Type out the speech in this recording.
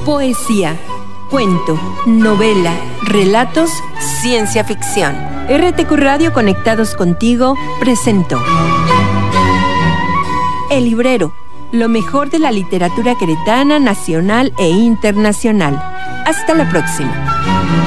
Poesía, cuento, novela, relatos, ciencia ficción. RTQ Radio Conectados Contigo presentó El Librero, lo mejor de la literatura queretana, nacional e internacional. Hasta la próxima.